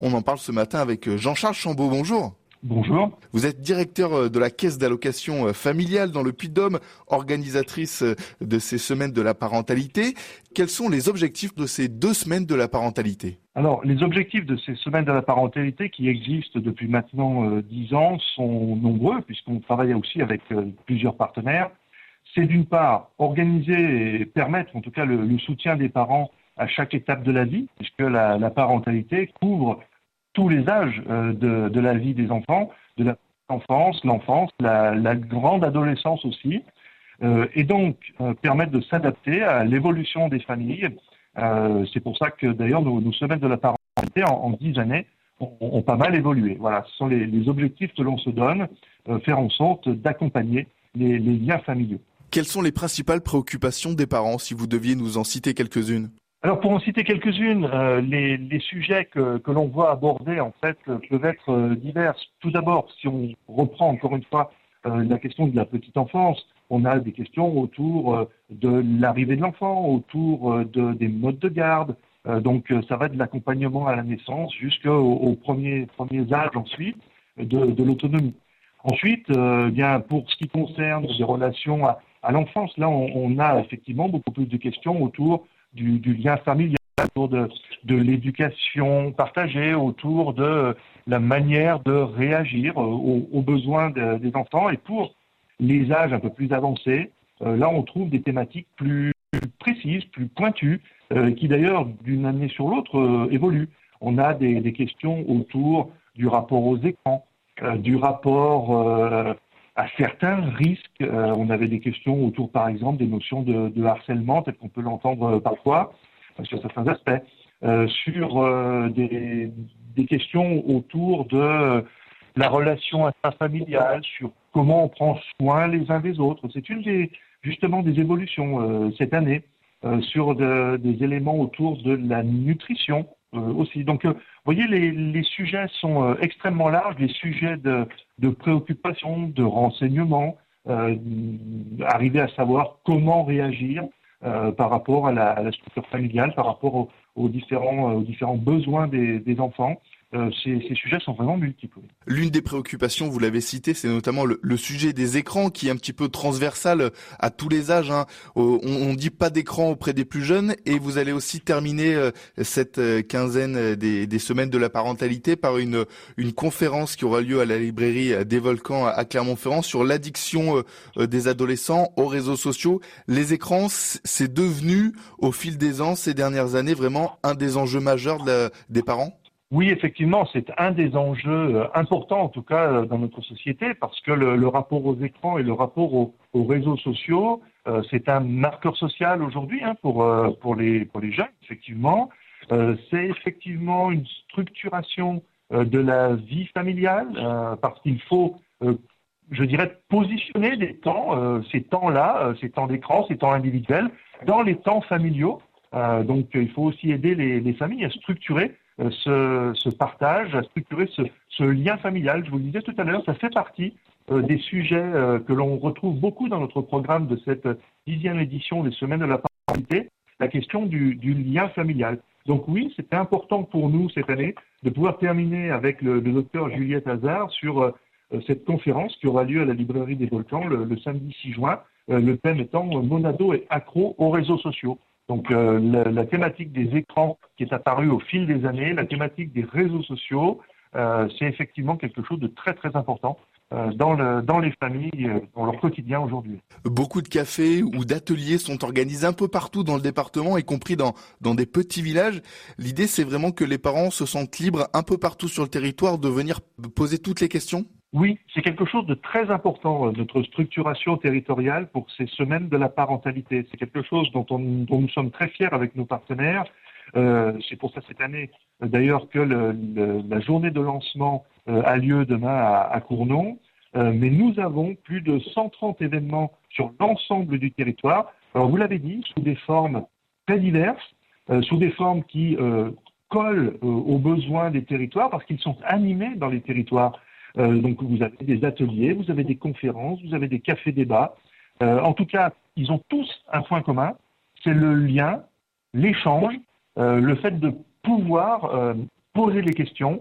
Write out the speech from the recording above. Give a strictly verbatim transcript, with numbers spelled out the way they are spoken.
On en parle ce matin avec Jean-Charles Chambaud. Bonjour. Bonjour. Vous êtes directeur de la Caisse d'allocation familiale dans le Puy-de-Dôme, organisatrice de ces semaines de la parentalité. Quels sont les objectifs de ces deux semaines de la parentalité ? Alors, les objectifs de ces semaines de la parentalité qui existent depuis maintenant dix euh, ans sont nombreux, puisqu'on travaille aussi avec euh, plusieurs partenaires. C'est d'une part organiser et permettre en tout cas le, le soutien des parents à chaque étape de la vie, puisque la, la parentalité couvre tous les âges euh, de, de la vie des enfants, de la enfance, l'enfance, la, la grande adolescence aussi, euh, et donc euh, permettre de s'adapter à l'évolution des familles. Euh, c'est pour ça que d'ailleurs nos, nos semaines de la parentalité en, en dix années ont, ont pas mal évolué. Voilà, ce sont les, les objectifs que l'on se donne, euh, faire en sorte d'accompagner les, les liens familiaux. Quelles sont les principales préoccupations des parents, si vous deviez nous en citer quelques-unes ? Alors pour en citer quelques-unes, euh, les, les sujets que, que l'on voit aborder en fait peuvent être euh, divers. Tout d'abord, si on reprend encore une fois euh, la question de la petite enfance, on a des questions autour euh, de l'arrivée de l'enfant, autour euh, de, des modes de garde. Euh, donc euh, ça va de l'accompagnement à la naissance jusqu'aux aux premiers, premiers âges ensuite de, de l'autonomie. Ensuite, euh, bien pour ce qui concerne les relations à, à l'enfance, là on, on a effectivement beaucoup plus de questions autour Du, du lien familial, autour de, de l'éducation partagée, autour de la manière de réagir aux, aux besoins de, des enfants. Et pour les âges un peu plus avancés, euh, là on trouve des thématiques plus précises, plus pointues, euh, qui d'ailleurs d'une année sur l'autre euh, évoluent. On a des, des questions autour du rapport aux écrans, euh, du rapport euh, à certains risques. Euh, on avait des questions autour, par exemple, des notions de, de harcèlement, tel qu'on peut l'entendre euh, parfois, euh, sur certains aspects, euh, sur euh, des, des questions autour de euh, la relation intrafamiliale, sur comment on prend soin les uns des autres. C'est une des, justement, des évolutions euh, cette année, euh, sur de, des éléments autour de la nutrition euh, aussi. Donc, euh, vous voyez, les, les sujets sont euh, extrêmement larges, les sujets de, de préoccupation, de renseignement, euh, arriver à savoir comment réagir euh, par rapport à la, à la structure familiale, par rapport aux, aux, différents, aux différents besoins des, des enfants. Euh, ces, ces sujets sont vraiment multiples. L'une des préoccupations, vous l'avez cité, c'est notamment le, le sujet des écrans qui est un petit peu transversal à tous les âges. Hein. On, on dit pas d'écran auprès des plus jeunes et vous allez aussi terminer euh, cette euh, quinzaine des, des semaines de la parentalité par une, une conférence qui aura lieu à la librairie des Volcans à Clermont-Ferrand sur l'addiction euh, des adolescents aux réseaux sociaux. Les écrans, c'est devenu au fil des ans, ces dernières années, vraiment un des enjeux majeurs de la, des parents ? Oui, effectivement, c'est un des enjeux importants, en tout cas, dans notre société, parce que le, le rapport aux écrans et le rapport aux, aux réseaux sociaux, euh, c'est un marqueur social aujourd'hui hein, pour, euh, pour, les, pour les jeunes, effectivement. Euh, c'est effectivement une structuration euh, de la vie familiale, euh, parce qu'il faut, euh, je dirais, positionner des temps, euh, ces temps-là, euh, ces temps d'écran, ces temps individuels, dans les temps familiaux. Euh, donc, il faut aussi aider les, les familles à structurer Ce, ce partage, à structurer ce, ce lien familial. Je vous le disais tout à l'heure, ça fait partie euh, des sujets euh, que l'on retrouve beaucoup dans notre programme de cette dixième édition des Semaines de la parentalité, la question du, du lien familial. Donc oui, c'était important pour nous cette année de pouvoir terminer avec le, le docteur Juliette Hazard sur euh, cette conférence qui aura lieu à la librairie des Volcans le, le samedi six juin, euh, le thème étant euh, Monado et accro aux réseaux sociaux. Donc euh, la, la thématique des écrans qui est apparue au fil des années, la thématique des réseaux sociaux, euh, c'est effectivement quelque chose de très très important euh, dans, le, dans les familles, euh, dans leur quotidien aujourd'hui. Beaucoup de cafés ou d'ateliers sont organisés un peu partout dans le département, y compris dans, dans des petits villages. L'idée, c'est vraiment que les parents se sentent libres un peu partout sur le territoire de venir poser toutes les questions ? Oui, c'est quelque chose de très important, notre structuration territoriale pour ces semaines de la parentalité. C'est quelque chose dont, on, dont nous sommes très fiers avec nos partenaires. Euh, c'est pour ça cette année, d'ailleurs, que le, le, la journée de lancement euh, a lieu demain à, à Cournon. Euh, mais nous avons plus de cent trente événements sur l'ensemble du territoire. Alors, vous l'avez dit, sous des formes très diverses, euh, sous des formes qui euh, collent euh, aux besoins des territoires parce qu'ils sont animés dans les territoires. Euh, donc vous avez des ateliers, vous avez des conférences, vous avez des cafés-débats. Euh, en tout cas, ils ont tous un point commun, c'est le lien, l'échange, euh, le fait de pouvoir euh, poser les questions,